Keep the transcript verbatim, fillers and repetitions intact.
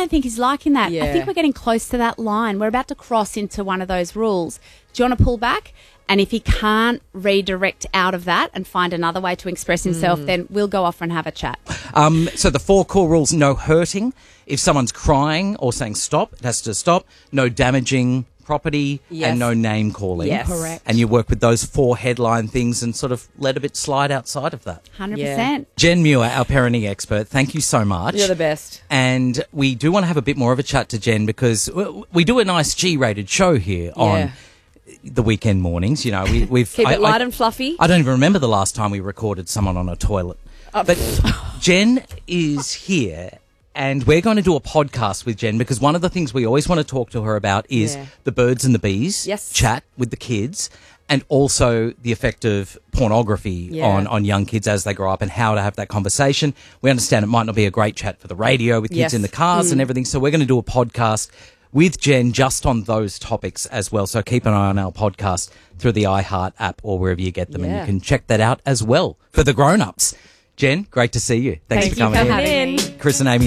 don't think he's liking that. Yeah. I think we're getting close to that line. We're about to cross into one of those rules. Do you want to pull back? And if he can't redirect out of that and find another way to express himself, Mm. then we'll go off and have a chat. Um, so the four core rules: no hurting. If someone's crying or saying stop, it has to stop. No damaging property, Yes. and no name calling. Yes. Correct. And you work with those four headline things and sort of let a bit slide outside of that. one hundred percent. Jen Muir, our parenting expert, thank you so much. You're the best. And we do want to have a bit more of a chat to Jen because w- we do a nice G-rated show here on Yeah. the weekend mornings. You know, we, we've Keep I- it light I- and fluffy. I don't even remember the last time we recorded someone on a toilet. Oh. But Jen is here, and we're going to do a podcast with Jen because one of the things we always want to talk to her about is Yeah. the birds and the bees, Yes. chat with the kids, and also the effect of pornography Yeah. on, on young kids as they grow up and how to have that conversation. We understand it might not be a great chat for the radio with kids Yes. in the cars and everything, so we're going to do a podcast with Jen just on those topics as well. So keep an eye on our podcast through the iHeart app or wherever you get them, and Yeah. you can check that out as well for the grown-ups. Jen, great to see you. Thanks Thank for you coming for in. having me. Chris and Amy